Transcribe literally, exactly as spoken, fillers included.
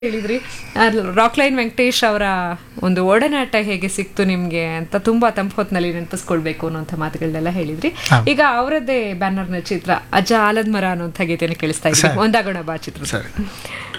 ಹೇಳಿದ್ರಿ ರಾಕ್ಲೈನ್ ವೆಂಕಟೇಶ್ ಅವರ ಒಂದು ಒಡನಾಟ ಹೇಗೆ ಸಿಕ್ತು ನಿಮ್ಗೆ ಅಂತ ತುಂಬಾ ತಂಪು ಹೊತ್ನಲ್ಲಿ ನೆನಪಿಸ್ಕೊಳ್ಬೇಕು ಅನ್ನೋಂಥ ಮಾತುಗಳನ್ನೆಲ್ಲ ಹೇಳಿದ್ರಿ. ಈಗ ಅವರದ್ದೇ ಬ್ಯಾನರ್ನ ಚಿತ್ರ ಅಜ್ಜ ಆಲದ ಮರ ಅನ್ನೋಂಥ ಗೀತೆನ ಕೇಳಿಸ್ತಾ ಇದ್ವಿ, ಒಂದಾಗೋಣ ಬಾ ಚಿತ್ರ.